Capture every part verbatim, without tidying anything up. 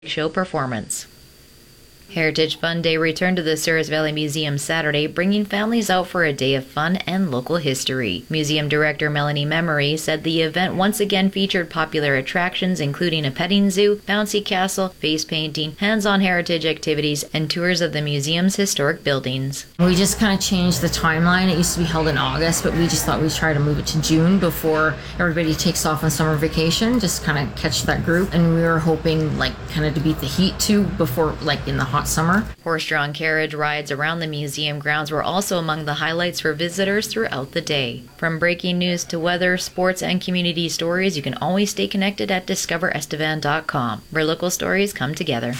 show performance. Heritage Fun Day returned to the Souris Valley Museum Saturday, bringing families out for a day of fun and local history. Museum Director Melanie Memory said the event once again featured popular attractions including a petting zoo, bouncy castle, face painting, hands-on heritage activities, and tours of the museum's historic buildings. We just kind of changed the timeline. It used to be held in August, but we just thought we'd try to move it to June before everybody takes off on summer vacation, just kind of catch that group. And we were hoping like kind of to beat the heat too before like in the hot summer. Horse-drawn carriage rides around the museum grounds were also among the highlights for visitors throughout the day. From breaking news to weather, sports, and community stories, you can always stay connected at discover estevan dot com, where local stories come together.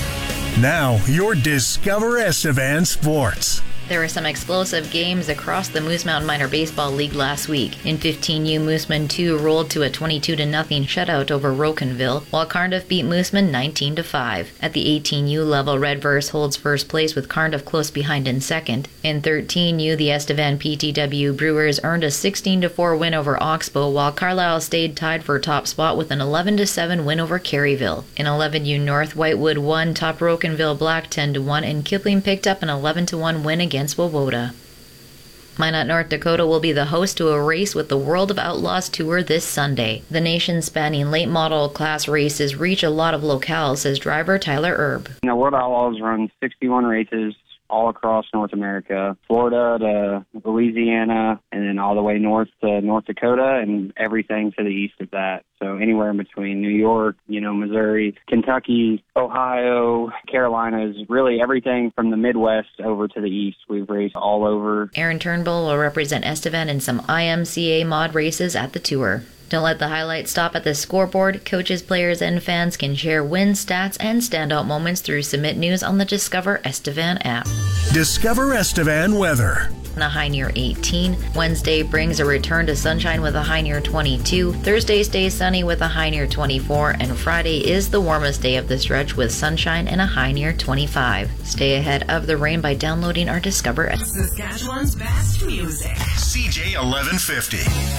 Now, your Discover Estevan Sports. There were some explosive games across the Moose Mountain Minor Baseball League last week. In fifteen U, Mooseman two rolled to a twenty-two to nothing shutout over Rocanville, while Cardiff beat Mooseman nineteen to five. At the eighteen U level, Redverse holds first place with Cardiff close behind in second. In thirteen U, the Estevan P T W Brewers earned a sixteen to four win over Oxbow, while Carlisle stayed tied for top spot with an eleven to seven win over Caryville. In eleven U North, Whitewood won, topped Rocanville Black ten to one, and Kipling picked up an eleven to one win against Wawota. Minot, North Dakota will be the host to a race with the World of Outlaws Tour this Sunday. The nation-spanning late model class races reach a lot of locales, says driver Tyler Erb. You know, World Outlaws run sixty-one races all across North America, Florida to Louisiana, and then all the way north to North Dakota and everything to the east of that. So anywhere in between New York, you know, Missouri, Kentucky, Ohio, Carolinas, really everything from the Midwest over to the east. We've raced all over. Aaron Turnbull will represent Estevan in some I M C A mod races at the tour. Don't let the highlights stop at the scoreboard. Coaches, players, and fans can share wins, stats, and standout moments through Submit News on the Discover Estevan app. Discover Estevan weather. A high near eighteen. Wednesday brings a return to sunshine with a high near twenty-two. Thursday stays sunny with a high near twenty-four. And Friday is the warmest day of the stretch with sunshine and a high near twenty-five. Stay ahead of the rain by downloading our Discover Saskatchewan's best music. C J eleven fifty.